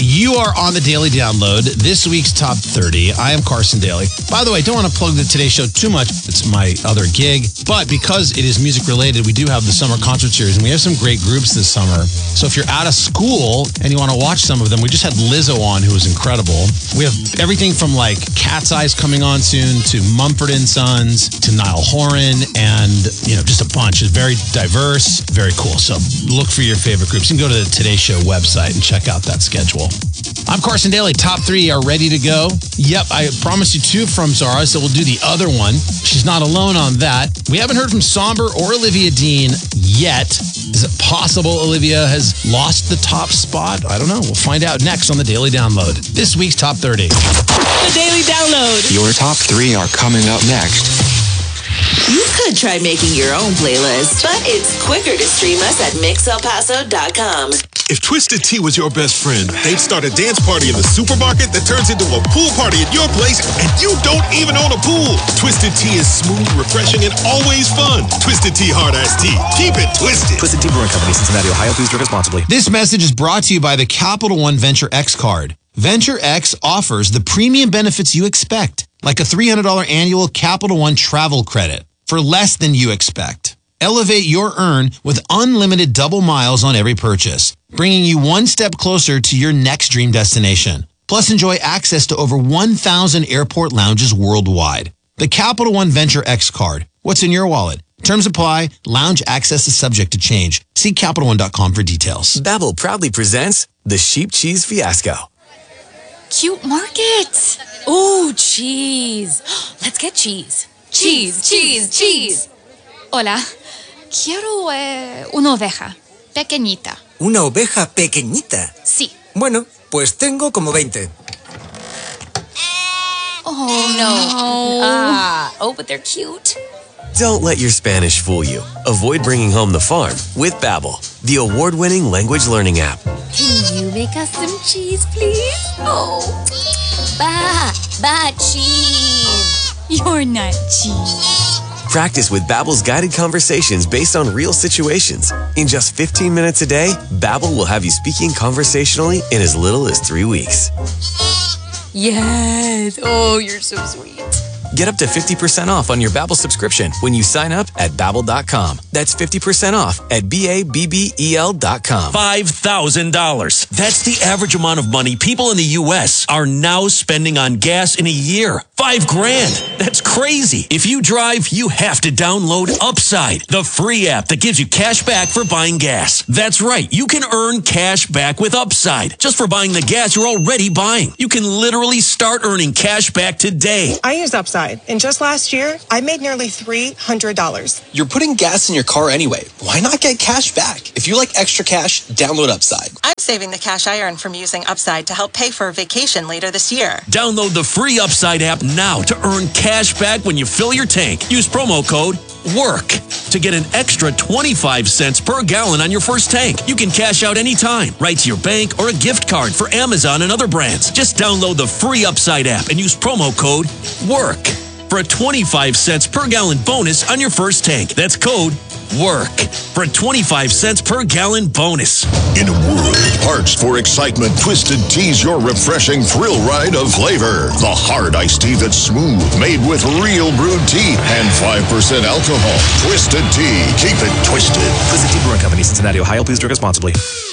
You are on the Daily Download, this week's Top 30. I am Carson Daly. By the way, don't want to plug the Today Show too much. It's my other gig. But because it is music related, we do have the summer concert series, and we have some great groups this summer. So if you're out of school and you want to watch some of them, we just had Lizzo on, who was incredible. We have everything from like Cat's Eyes coming on soon to Mumford & Sons to Niall Horan, and just a bunch. It's very diverse, very cool. So look for your favorite groups. You can go to the Today Show website and check out that schedule. I'm Carson Daly. Top 3 are ready to go. Yep, I promised you 2 from Zara, so we'll do the other one. She's not alone on that. We haven't heard from Somber or Olivia Dean yet. Is it possible Olivia has lost the top spot? I don't know. We'll find out next on the Daily Download. This week's Top 30. The Daily Download. Your top 3 are coming up next. You could try making your own playlist, but it's quicker to stream us at mixelpaso.com. If Twisted Tea was your best friend, they'd start a dance party in the supermarket that turns into a pool party at your place, and you don't even own a pool. Twisted Tea is smooth, refreshing, and always fun. Twisted Tea Hard Iced Tea. Keep it twisted. Twisted Tea Brewing Company, Cincinnati, Ohio. Please drink responsibly. This message is brought to you by the Capital One Venture X card. Venture X offers the premium benefits you expect, like a $300 annual Capital One travel credit for less than you expect. Elevate your earn with unlimited double miles on every purchase, bringing you one step closer to your next dream destination. Plus, enjoy access to over 1,000 airport lounges worldwide. The Capital One Venture X card. What's in your wallet? Terms apply. Lounge access is subject to change. See CapitalOne.com for details. Babbel proudly presents the Sheep Cheese Fiasco. Cute market. Ooh, cheese. Let's get cheese. Cheese. Hola. Quiero una oveja pequeñita. ¿Una oveja pequeñita? Sí. Bueno, pues tengo como 20. Oh, no. But they're cute. Don't let your Spanish fool you. Avoid bringing home the farm with Babbel, the award-winning language learning app. Can you make us some cheese, please? Oh, cheese. You're not cheese. Practice with Babbel's guided conversations based on real situations. In just 15 minutes a day, Babbel will have you speaking conversationally in as little as 3 weeks. Yes. Oh, you're so sweet. Get up to 50% off on your Babbel subscription when you sign up at Babbel.com. That's 50% off at Babbel.com. $5,000. That's the average amount of money people in the U.S. are now spending on gas in a year. $5,000. That's crazy. If you drive, you have to download Upside, the free app that gives you cash back for buying gas. That's right. You can earn cash back with Upside just for buying the gas you're already buying. You can literally start earning cash back today. I use Upside, and just last year, I made nearly $300. You're putting gas in your car anyway. Why not get cash back? If you like extra cash, download Upside. I'm saving the cash I earn from using Upside to help pay for a vacation later this year. Download the free Upside app now to earn cash back when you fill your tank. Use promo code WORK to get an extra 25 cents per gallon on your first tank. You can cash out anytime, right to your bank or a gift card for Amazon and other brands. Just download the free Upside app and use promo code WORK for a 25 cents per gallon bonus on your first tank. That's code WORK for a 25 cents per gallon bonus. In a world parched for excitement, Twisted Tea's your refreshing thrill ride of flavor. The hard iced tea that's smooth, made with real brewed tea and 5% alcohol. Twisted Tea. Keep it twisted. Twisted Tea Brewing Company, Cincinnati, Ohio. Please drink responsibly.